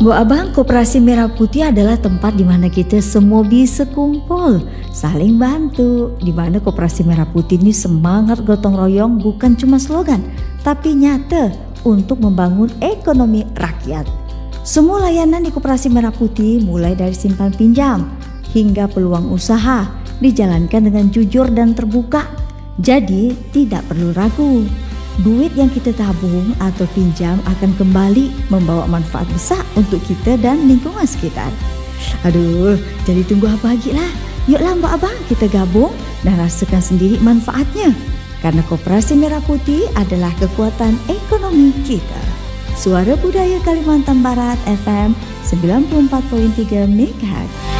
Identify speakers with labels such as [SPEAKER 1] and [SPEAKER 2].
[SPEAKER 1] Bu Abang, Koperasi Merah Putih adalah tempat di mana kita semua bisa kumpul, saling bantu. Di mana Koperasi Merah Putih ini semangat gotong royong bukan cuma slogan, tapi nyata untuk membangun ekonomi rakyat. Semua layanan di Koperasi Merah Putih mulai dari simpan pinjam hingga peluang usaha dijalankan dengan jujur dan terbuka. Jadi tidak perlu ragu. Duit yang kita tabung atau pinjam akan kembali membawa manfaat besar untuk kita dan lingkungan sekitar. Aduh, jadi tunggu apa lagi lah? Yuklah Mbak Abang, kita gabung dan rasakan sendiri manfaatnya. Karena Koperasi Merah Putih adalah kekuatan ekonomi kita. Suara Budaya Kalimantan Barat FM 94.3 MHz.